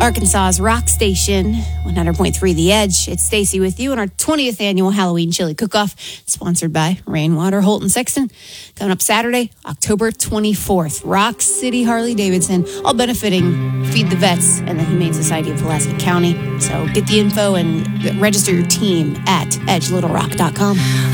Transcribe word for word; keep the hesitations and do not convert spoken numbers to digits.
Arkansas's Rock Station, one hundred point three The Edge. It's Stacy with you on our twentieth annual Halloween Chili Cook-Off, sponsored by Rainwater, Holt and Sexton. Coming up Saturday, October twenty-fourth, Rock City Harley-Davidson, all benefiting Feed the Vets and the Humane Society of Pulaski County. So get the info and register your team at edge little rock dot com.